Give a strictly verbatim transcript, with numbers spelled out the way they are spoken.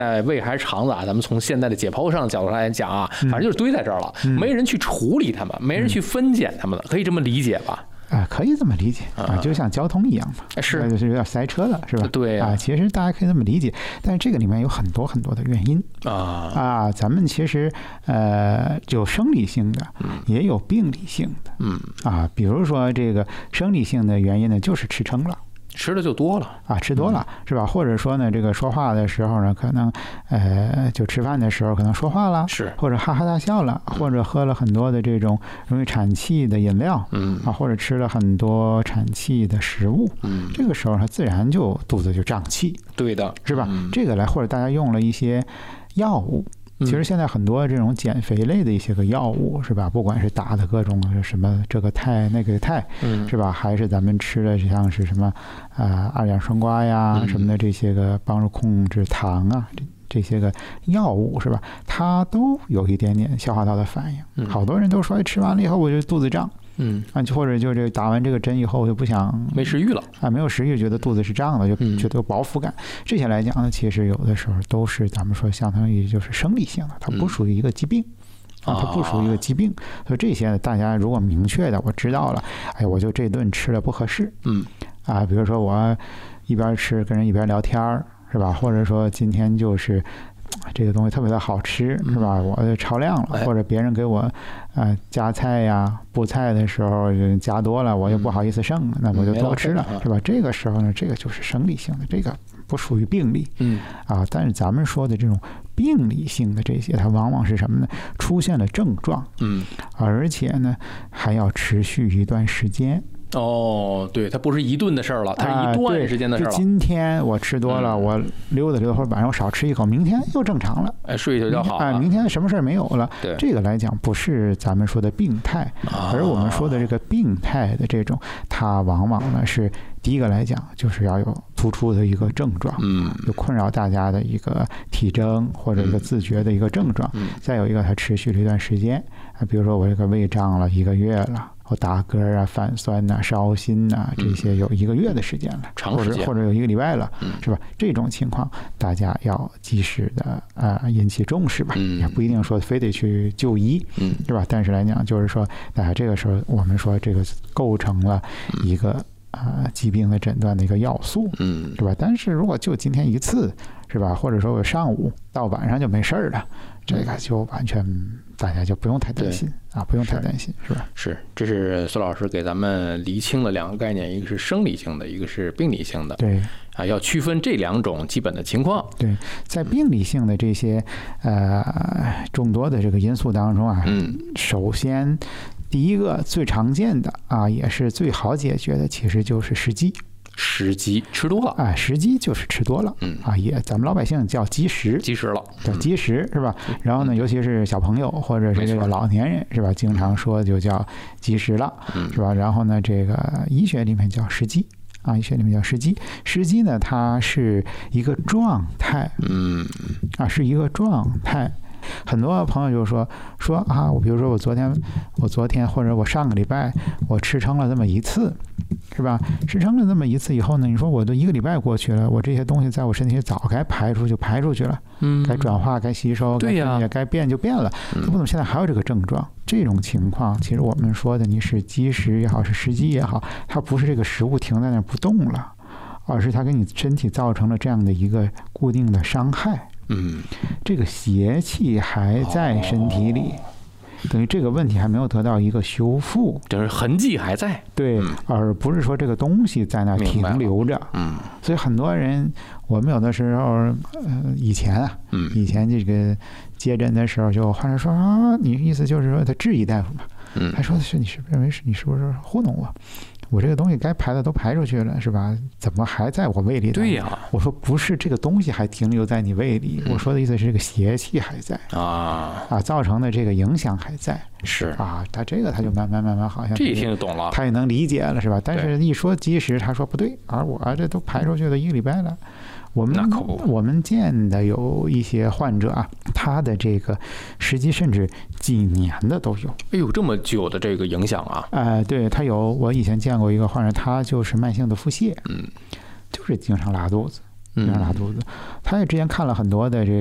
哎，胃还是肠子啊，咱们从现在的解剖上的角度来讲啊， 嗯、 反正就是堆在这儿了， 嗯、 没人去处理它们，没人去分拣它们了，可以这么理解吧？ 啊，可以这么理解啊，就像交通一样嘛， 是就是有点塞车了，是吧？ 对啊，其实大家可以这么理解，但是这个里面有很多很多的原因啊啊，咱们其实呃有生理性的，也有病理性的， 嗯啊，比如说这个生理性的原因呢，就是吃撑了。 吃的就多了啊，吃多了、嗯、是吧？或者说呢，这个说话的时候呢，可能呃，就吃饭的时候可能说话了， 是， 或者哈哈大笑了， 嗯、 或者喝了很多的这种容易产气的饮料， 嗯啊，或者吃了很多产气的食物， 嗯， 这个时候它自然就肚子就胀气， 对的， 是吧？ 嗯、 这个来，或者大家用了一些药物。其实现在很多这种减肥类的一些个药物是吧？不管是打的各种什么这个肽那个肽， 嗯， 是吧？还是咱们吃的像是什么啊、呃、二氧双胍呀、 嗯、 什么的这些个帮助控制糖啊这这些个药物是吧？它都有一点点消化道的反应。 嗯、 好多人都说吃完了以后我就肚子胀。 嗯啊，或者就这打完这个针以后，我就不想没食欲了啊，没有食欲，觉得肚子是胀的，就觉得有饱腹感。嗯、这些来讲呢，其实有的时候都是咱们说相当于就是生理性的，它不属于一个疾病、 嗯、 啊，它不属于一个疾病。所以这些大家如果明确的我知道了，哎，我就这顿吃的不合适， 嗯啊，比如说我一边吃跟人一边聊天是吧？或者说今天就是这个东西特别的好吃，是吧？我超量了，或者别人给我呃夹菜呀、布菜的时候夹多了，我又不好意思剩，那我就多吃了，是吧？这个时候呢，这个就是生理性的，这个不属于病理， 嗯啊。但是咱们说的这种病理性的这些，它往往是什么呢？出现了症状， 嗯， 而且呢还要持续一段时间。 哦，对，它不是一顿的事儿了，它是一段时间的事儿了。 就今天我吃多了， 嗯、 我溜达溜达，或者晚上我少吃一口，明天又正常了， 哎，睡一觉就好了。 哎，明天什么事儿没有了。 对， 这个来讲不是咱们说的病态， 啊、 而我们说的这个病态的这种，它往往呢是第一个来讲就是要有突出的一个症状， 嗯， 有困扰大家的一个体征或者一个自觉的一个症状。 嗯， 再有一个它持续了一段时间，啊，比如说我这个胃胀了一个月了。我打嗝啊、反酸呐、啊、烧心呐、啊，这些有一个月的时间了， 长时间或者或者有一个礼拜了， 嗯、 是吧？这种情况大家要及时的啊、呃、引起重视吧， 嗯、 也不一定说非得去就医， 嗯， 是吧？但是来讲，就是说，大家这个时候我们说这个构成了一个啊、呃、疾病的诊断的一个要素， 嗯， 是吧？但是如果就今天一次，是吧？或者说我上午到晚上就没事了，这个就完全大家就不用太担心啊，不用太担心，是吧？ 是，这是苏老师给咱们厘清了两个概念，一个是生理性的，一个是病理性的。 对啊，要区分这两种基本的情况。 对，在病理性的这些呃众多的这个因素当中啊， 嗯， 首先第一个最常见的啊，也是最好解决的，其实就是食积。 食积吃多了， 哎，食积就是吃多了， 嗯啊，也咱们老百姓叫积食， 积食了， 叫积食是吧？然后呢，尤其是小朋友或者是这个老年人是吧，经常说就叫积食了，是吧？然后呢，这个医学里面叫食积啊，医学里面叫食积。食积呢，它是一个状态， 嗯， 啊，是一个状态。很多朋友就说说啊，我比如说我昨天我昨天或者我上个礼拜我吃撑了这么一次，是吧？吃撑了这么一次以后呢，你说我都一个礼拜过去了，我这些东西在我身体里早该排出就排出去了， 嗯， 该转化该吸收， 对呀， 也该变就变了，那不怎么现在还有这个症状？这种情况，其实我们说的你是积食也好，是食积也好，它不是这个食物停在那儿不动了，而是它给你身体造成了这样的一个固定的伤害。 嗯， 这个邪气还在身体里，哦、等于这个问题还没有得到一个修复， 就是痕迹还在， 对， 嗯、 而不是说这个东西在那停留着。 嗯， 所以很多人，我们有的时候，呃，以前啊， 嗯， 以前这个接诊的时候，就患者说啊，你意思就是说他质疑大夫嘛， 嗯， 他说的是你是不是认为是你是不是糊弄我？我这个东西该排的都排出去了，是吧？怎么还在我胃里？ 对呀， 我说不是这个东西还停留在你胃里，嗯、我说的意思是这个邪气还在啊啊，造成的这个影响还在。 是啊，他这个他就慢慢慢慢好像这一听就懂了， 他也能理解了，是吧？但是一说积食，他说不对，而我这都排出去了一个礼拜了。我们我们见的有一些患者啊，他的这个实际甚至几年的都有。 哎呦，这么久的这个影响啊！ 哎、呃，对他有，我以前见过一个患者，他就是慢性的腹泻， 嗯， 就是经常拉肚子， 经常拉肚子。他也之前看了很多的这